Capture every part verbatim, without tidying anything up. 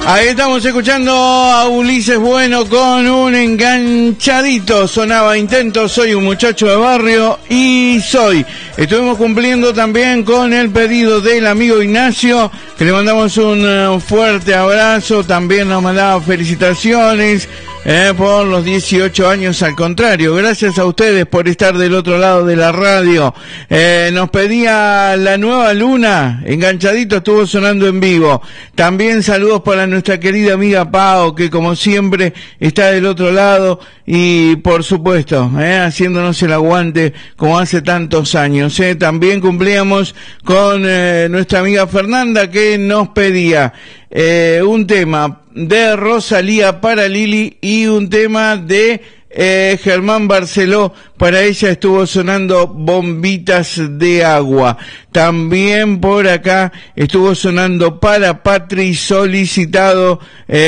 Ahí estamos escuchando a Ulises Bueno con un enganchadito. Sonaba Intento, soy un muchacho de barrio y soy. Estuvimos cumpliendo también con el pedido del amigo Ignacio, que le mandamos un fuerte abrazo. También nos mandaba felicitaciones eh, por los dieciocho años. Al contrario, gracias a ustedes por estar del otro lado de la radio. Eh, nos pedía La Nueva Luna, enganchadito, estuvo sonando en vivo. También saludos para nuestra querida amiga Pao, que como siempre está del otro lado y por supuesto, eh, haciéndonos el aguante como hace tantos años. Eh. También cumplíamos con eh, nuestra amiga Fernanda, que nos pedía eh, un tema de Rosalía para Lili y un tema de eh, Germán Barceló. Para ella estuvo sonando Bombitas de Agua. También por acá estuvo sonando para Patri, solicitado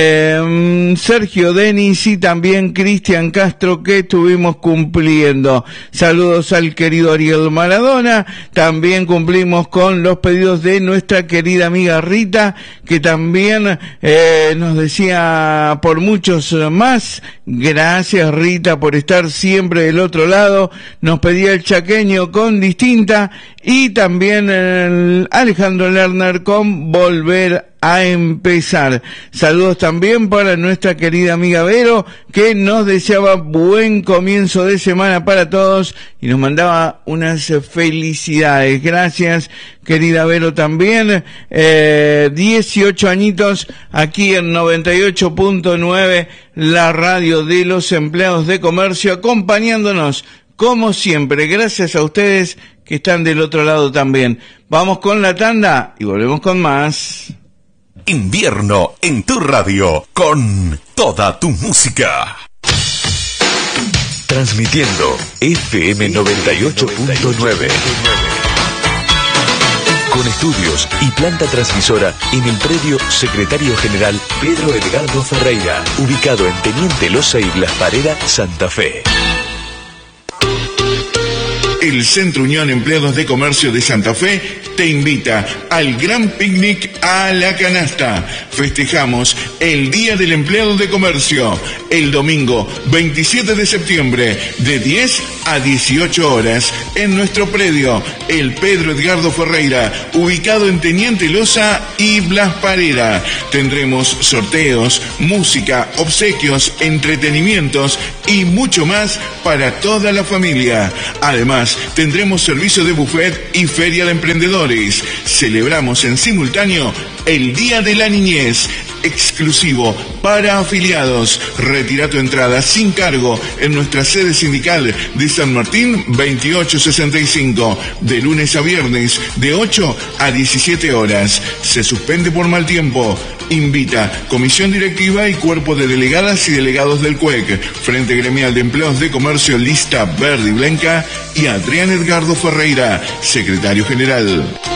eh, Sergio Denis y también Cristian Castro, que estuvimos cumpliendo. Saludos al querido Ariel Maradona. También cumplimos con los pedidos de nuestra querida amiga Rita, que también eh, nos decía por muchos más. Gracias, Rita, por estar siempre del otro lado. Nos pedía el Chaqueño con Distinta y también el Alejandro Lerner con Volver a Empezar. Saludos también para nuestra querida amiga Vero, que nos deseaba buen comienzo de semana para todos y nos mandaba unas felicidades. Gracias, querida Vero, también. Eh, dieciocho añitos aquí en noventa y ocho punto nueve, la radio de los empleados de comercio, acompañándonos como siempre. Gracias a ustedes que están del otro lado también. Vamos con la tanda y volvemos con más. Invierno en tu radio, con toda tu música. Transmitiendo F M noventa y ocho punto nueve. Con estudios y planta transmisora en el predio Secretario General Pedro Edgardo Ferreira, ubicado en Teniente Loza y Blas Parera, Santa Fe. El Centro Unión Empleados de Comercio de Santa Fe te invita al gran picnic a la canasta. Festejamos el Día del Empleado de Comercio el domingo veintisiete de septiembre de diez a dieciocho horas en nuestro predio, el Pedro Edgardo Ferreira, ubicado en Teniente Loza y Blas Parera. Tendremos sorteos, música, obsequios, entretenimientos y mucho más para toda la familia. Además, tendremos servicio de buffet y feria de emprendedores. Celebramos en simultáneo el Día de la Niñez, exclusivo para afiliados. Retira tu entrada sin cargo en nuestra sede sindical de San Martín veintiocho sesenta y cinco, de lunes a viernes de ocho a diecisiete horas. Se suspende por mal tiempo. Invita Comisión Directiva y Cuerpo de Delegadas y Delegados del C U E C, Frente Gremial de Empleados de Comercio Lista Verde y Blanca, y Adrián Edgardo Ferreira, Secretario General.